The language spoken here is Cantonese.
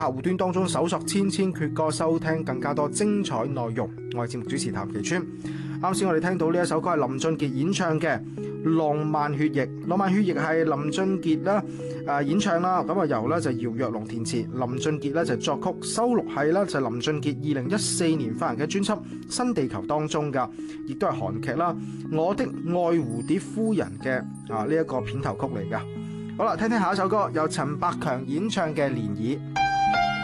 客戶端當中搜索千千闕歌，收聽更加多精彩內容。我係節目主持譚其川。啱先我哋聽到呢一首歌係林俊傑演唱嘅《浪漫血液》，《浪漫血液》係林俊傑啦演唱啦，咁啊由咧就姚若龍填詞，林俊傑咧就作曲，收錄係咧就林俊傑2014年發行嘅專輯《新地球》當中噶，亦都係韓劇啦《我的愛蝴蝶夫人》嘅呢一個片頭曲嚟噶。好啦，聽聽下一首歌，由陳百強演唱嘅《漣漪》。